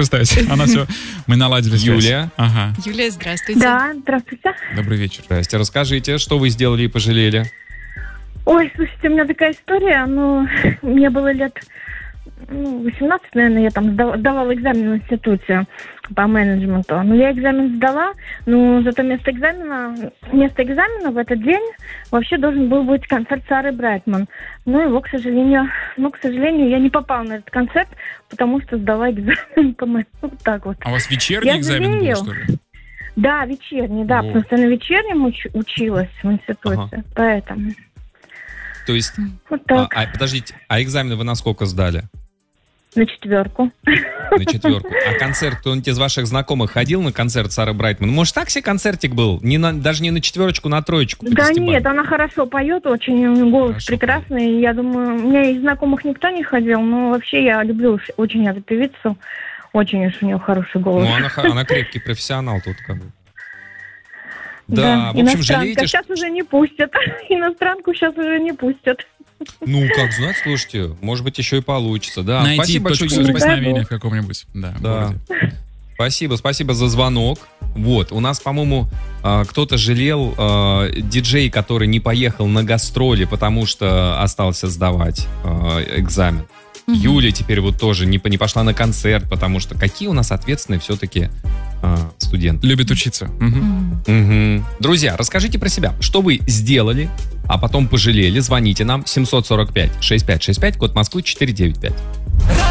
представить. Она все, мы наладили связь. Юлия. Ага. Юлия, здравствуйте. Да, здравствуйте. Добрый вечер. Здрасте, расскажите, что вы сделали и пожалели? Ой, слушайте, у меня такая история, мне было лет 18, наверное, я там сдавала экзамен в институте по менеджменту. Я экзамен сдала, но зато вместо экзамена в этот день вообще должен был быть концерт Сары Брайтман. Его, к сожалению, я не попала на этот концерт, потому что сдала экзамен по менеджменту. Вот так вот. А у вас вечерний экзамен был, что ли? Да, вечерний, да, потому что я на вечернем училась в институте, поэтому... То есть, вот так. Подождите, а экзамены вы на сколько сдали? На 4. На 4. А концерт, кто-нибудь из ваших знакомых ходил на концерт Сары Брайтман? Может, так себе концертик был? Даже не на 4, на 3? Да нет, она хорошо поет, очень у нее голос прекрасный. Я думаю, у меня из знакомых никто не ходил, но вообще я люблю очень эту певицу. Очень уж у нее хороший голос. Она крепкий профессионал тут как бы. Да, в общем, жалеете... Сейчас уже не пустят. Иностранку сейчас уже не пустят. Как знать, слушайте, может быть, еще и получится. Да. Найти Спасибо точку большое, соприкосновения в каком-нибудь городе. Спасибо за звонок. У нас, по-моему, кто-то жалел диджей, который не поехал на гастроли, потому что остался сдавать экзамен. Юля теперь тоже не пошла на концерт, потому что какие у нас ответственные все-таки студенты. Любят учиться. Друзья, расскажите про себя. Что вы сделали, а потом пожалели? Звоните нам 745-6565, код Москвы 495.